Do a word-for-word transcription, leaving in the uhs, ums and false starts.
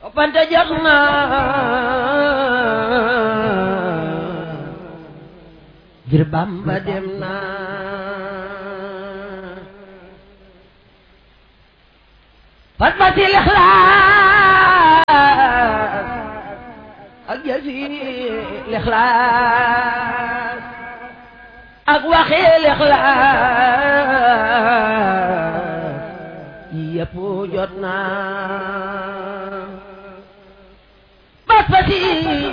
soppante jot na ngir Bamba dem na fatmati lixlaas ak jëfi lixlaas ak waxi lixlaas yëpp jot na fatmati